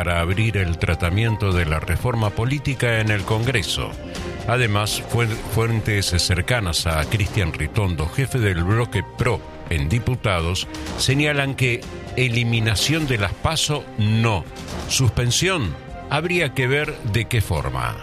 para abrir el tratamiento de la reforma política en el Congreso. Además, fuentes cercanas a Cristian Ritondo, jefe del bloque PRO en diputados, señalan que eliminación de las PASO no. Suspensión, habría que ver de qué forma.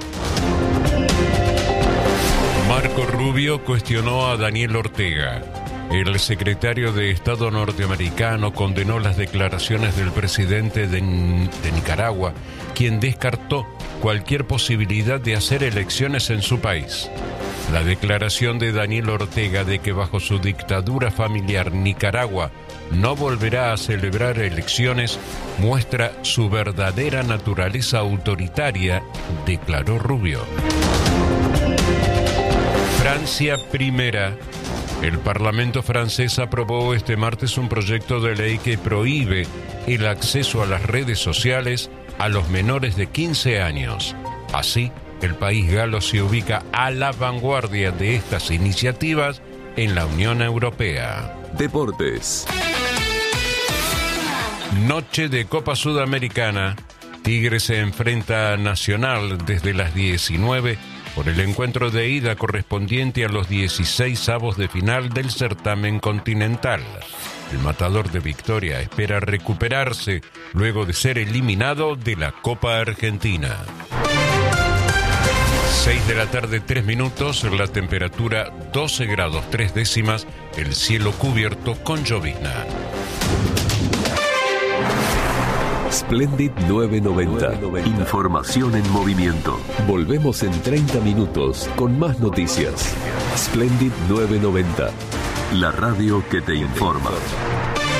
Marco Rubio cuestionó a Daniel Ortega. El secretario de Estado norteamericano condenó las declaraciones del presidente de Nicaragua, quien descartó cualquier posibilidad de hacer elecciones en su país. La declaración de Daniel Ortega de que bajo su dictadura familiar Nicaragua no volverá a celebrar elecciones muestra su verdadera naturaleza autoritaria, declaró Rubio. Francia primera. El Parlamento francés aprobó este martes un proyecto de ley que prohíbe el acceso a las redes sociales a los menores de 15 años. Así, el país galo se ubica a la vanguardia de estas iniciativas en la Unión Europea. Deportes. Noche de Copa Sudamericana. Tigre se enfrenta a Nacional desde las 19 por el encuentro de ida correspondiente a los 16avos de final del certamen continental. El matador de Victoria espera recuperarse luego de ser eliminado de la Copa Argentina. 6 de la tarde, 3 minutos, la temperatura 12 grados 3 décimas, el cielo cubierto con llovizna. Splendid 990. Información en movimiento. Volvemos en 30 minutos con más noticias. Splendid 990. La radio que te informa.